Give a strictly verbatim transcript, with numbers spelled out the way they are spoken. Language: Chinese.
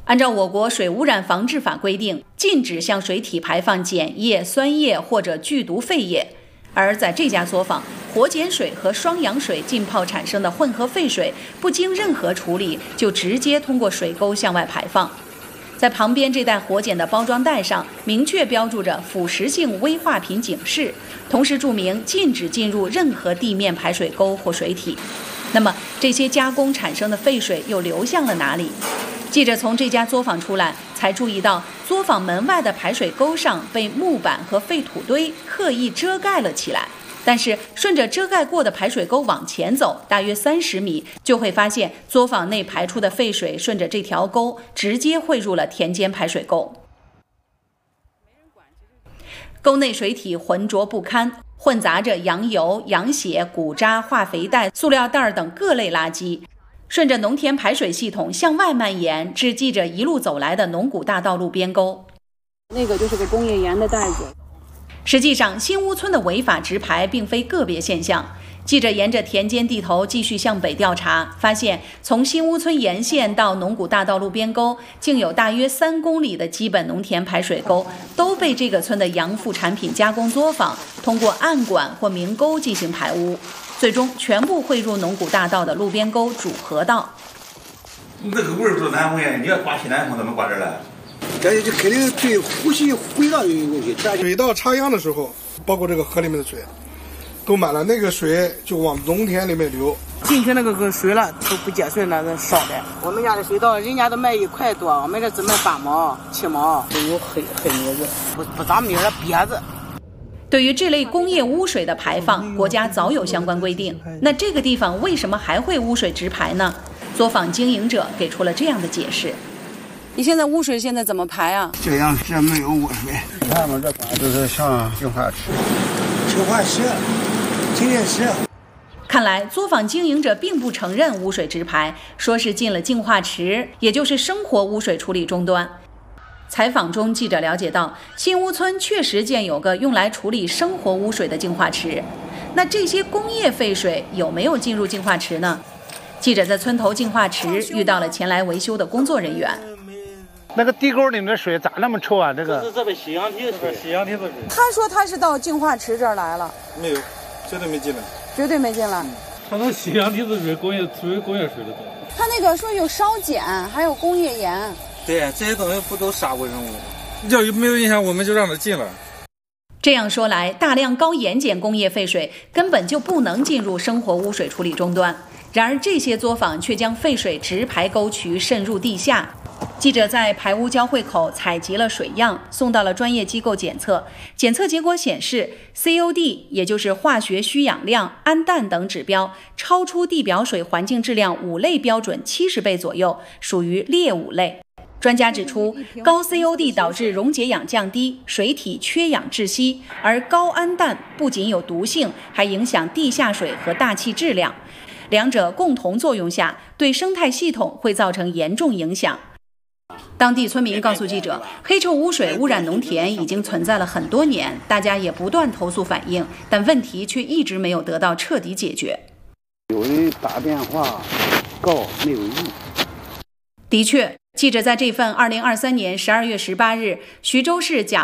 按照我国水污染防治法规定，禁止向水体排放碱液、酸液或者剧毒废液。而在这家作坊，活碱水和双氧水浸泡产生的混合废水，不经任何处理就直接通过水沟向外排放。在旁边这袋活碱的包装袋上，明确标注着腐蚀性危化品警示，同时注明禁止进入任何地面排水沟或水体。那么，这些加工产生的废水又流向了哪里？记者从这家作坊出来，才注意到作坊门外的排水沟上被木板和废土堆刻意遮盖了起来。但是顺着遮盖过的排水沟往前走，大约三十米，就会发现作坊内排出的废水顺着这条沟直接汇入了田间排水沟。沟内水体浑浊不堪，混杂着羊油、羊血、骨渣、化肥袋、塑料袋等各类垃圾，顺着农田排水系统向外蔓延，至记者一路走来的农古大道路边沟。 那个就是个工业盐的袋子。 实际上，新屋村的违法直排并非个别现象。记者沿着田间地头继续向北调查，发现从新屋村沿线到农古大道路边沟，竟有大约三公里的基本农田排水沟都被这个村的洋副产品加工作坊通过暗管或明沟进行排污，最终全部汇入农古大道的路边沟主河道。 那个味儿多难闻，你要刮西南风怎么刮这来？ 这就肯定对呼吸回道有问题。 水稻插秧的时候，包括这个河里面的水都满了，那个水就往农田里面流。 进去那个个水了都不接水，那个少的。 我们家的水稻，人家都卖一块多，我们这只卖八毛、七毛， 都有黑黑镊子， 不不咋米的瘪子。 对于这类工业污水的排放，国家早有相关规定。那这个地方为什么还会污水直排呢？作坊经营者给出了这样的解释。 你现在污水现在怎么排啊？ 这样是没有污水。 你看嘛，这管就是像净化池。 净化池，今天是。 看来作坊经营者并不承认污水直排，说是进了净化池，也就是生活污水处理终端。采访中，记者了解到，新屋村确实建有个用来处理生活污水的净化池。那这些工业废水有没有进入净化池呢？记者在村头净化池遇到了前来维修的工作人员。 那个地沟里面的水咋那么臭啊？这个这是这个吸氧体的水，吸氧体的水。 他说他是到净化池这儿来了， 没有，绝对没进来， 绝对没进来。 他那吸氧体的水，工业属于工业水的东西。 他那个说有烧碱，还有工业盐。 对，这些东西不都杀微生物？要有没有影响，我们就让他进了。 这样说来，大量高盐碱工业废水根本就不能进入生活污水处理终端。然而，这些作坊却将废水直排沟渠渗入地下。记者在排污交汇口采集了水样，送到了专业机构检测。检测结果显示 ，C O D 也就是化学需氧量、氨氮等指标超出地表水环境质量五类标准七十倍左右，属于劣五类。专家指出，高 C O D 导致溶解氧降低，水体缺氧窒息，而高氨氮不仅有毒性，还影响地下水和大气质量。两者共同作用下，对生态系统会造成严重影响。当地村民告诉记者，黑臭污水污染农田已经存在了很多年，大家也不断投诉反映，但问题却一直没有得到彻底解决。 有人打电话告没有用。 的确，记者在这份二零二三年十二月十八日徐州市甲